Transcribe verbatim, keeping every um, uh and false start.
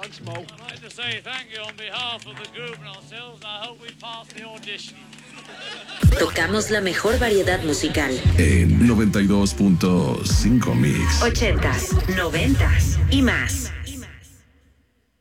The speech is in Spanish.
Thanks, Mo. I'd like to say thank you on behalf of the group and ourselves. I hope we pass the audition. Tocamos la mejor variedad musical. En noventa y dos punto cinco Mix. Ochentas, noventas y más.